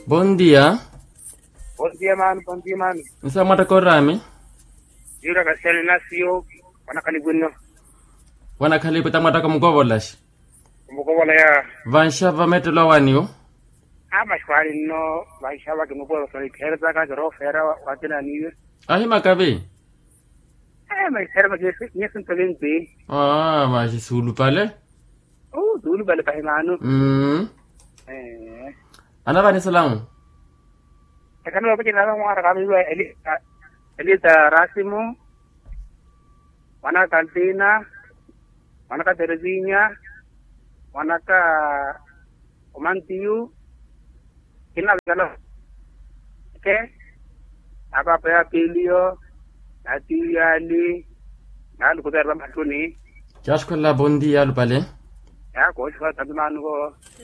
Bom dia. Bom dia, mano. Bom dia, mano. Nsamata korami. Yura kasele nasio wanakalibuno. Wanakhalipa tamata kumgovolash. Mukobola ya Vanshava metelo waniyo. amashwali no vaishava kimukola so ikerza ka ro fera watina niwe. Ahima kabe. Mai serva ke yesun tagenti. Maji sulu pale. Oh, dulu bale pahimano. Anabani salamu. Takano apa kina mo ara kami wa Elita Rasimo. Wana Cantina. Wana ka Terezinha. Wana ka Omantiu. Kina galo. Okay? Apa pa Pilio. Ati ali. Nalu ko derba matuni. Josh kolla bom dia lupale. Ya ko sa tadmanu ko.